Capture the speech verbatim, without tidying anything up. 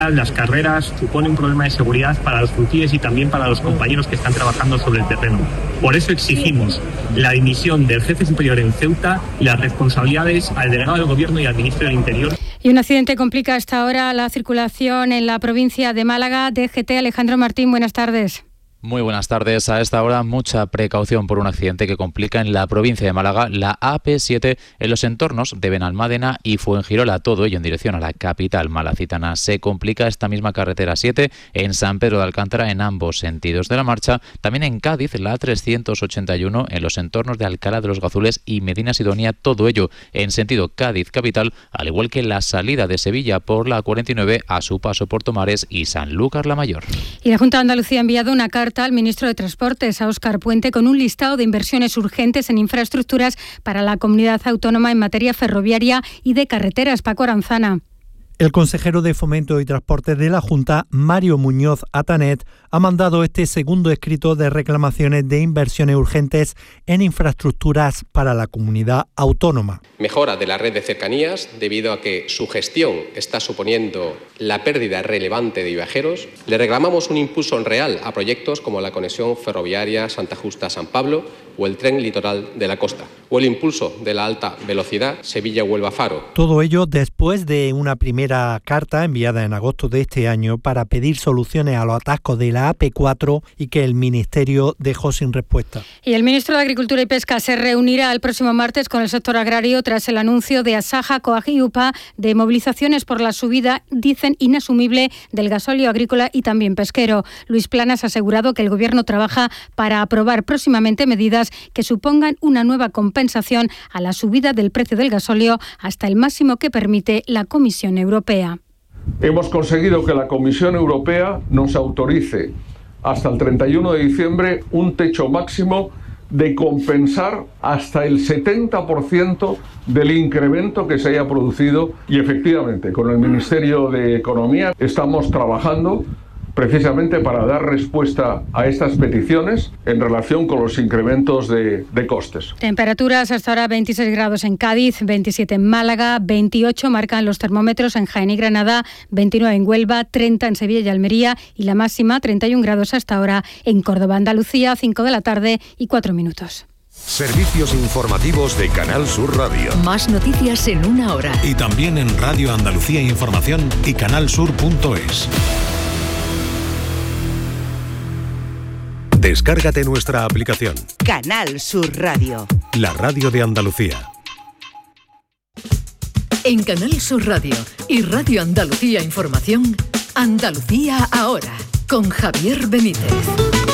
Las carreras suponen un problema de seguridad para los conductores y también para los compañeros que están trabajando sobre el terreno. Por eso exigimos la dimisión del jefe superior en Ceuta y las responsabilidades al delegado del Gobierno y al ministro del Interior. Y un accidente complica hasta ahora la circulación en la provincia de Málaga. D G T, Alejandro Martín, buenas tardes. Muy buenas tardes. A esta hora, mucha precaución por un accidente que complica en la provincia de Málaga la A P siete en los entornos de Benalmádena y Fuengirola. Todo ello en dirección a la capital malacitana. Se complica esta misma carretera siete en San Pedro de Alcántara en ambos sentidos de la marcha. También en Cádiz, la trescientos ochenta y uno en los entornos de Alcalá de los Gazules y Medina Sidonia. Todo ello en sentido Cádiz capital, al igual que la salida de Sevilla por la cuarenta y nueve a su paso por Tomares y Sanlúcar la Mayor. Y la Junta de Andalucía ha enviado una carta al ministro de Transportes, a Óscar Puente, con un listado de inversiones urgentes en infraestructuras para la comunidad autónoma en materia ferroviaria y de carreteras. Paco Aranzana. El consejero de Fomento y Transportes de la Junta, Mario Muñoz Atanet, ha mandado este segundo escrito de reclamaciones de inversiones urgentes en infraestructuras para la comunidad autónoma. Mejora de la red de cercanías debido a que su gestión está suponiendo la pérdida relevante de viajeros. Le reclamamos un impulso real a proyectos como la conexión ferroviaria Santa Justa-San Pablo o el tren litoral de la costa, o el impulso de la alta velocidad Sevilla-Huelva-Faro. Todo ello después de una primera carta enviada en agosto de este año para pedir soluciones a los atascos de la A P cuatro y que el Ministerio dejó sin respuesta. Y el ministro de Agricultura y Pesca se reunirá el próximo martes con el sector agrario tras el anuncio de Asaja, Coag y U P A de movilizaciones por la subida, dicen, inasumible del gasóleo agrícola y también pesquero. Luis Planas ha asegurado que el Gobierno trabaja para aprobar próximamente medidas que supongan una nueva compensación a la subida del precio del gasóleo hasta el máximo que permite la Comisión Europea. Hemos conseguido que la Comisión Europea nos autorice hasta el treinta y uno de diciembre un techo máximo de compensar hasta el setenta por ciento del incremento que se haya producido, y efectivamente con el Ministerio de Economía estamos trabajando precisamente para dar respuesta a estas peticiones en relación con los incrementos de, de costes. Temperaturas hasta ahora veintiséis grados en Cádiz, veintisiete en Málaga, veintiocho marcan los termómetros en Jaén y Granada, veintinueve en Huelva, treinta en Sevilla y Almería y la máxima treinta y un grados hasta ahora en Córdoba, Andalucía, cinco de la tarde y cuatro minutos. Servicios informativos de Canal Sur Radio. Más noticias en una hora. Y también en Radio Andalucía Información y canalsur punto es. Descárgate nuestra aplicación. Canal Sur Radio. La radio de Andalucía. En Canal Sur Radio y Radio Andalucía Información, Andalucía ahora, con Javier Benítez.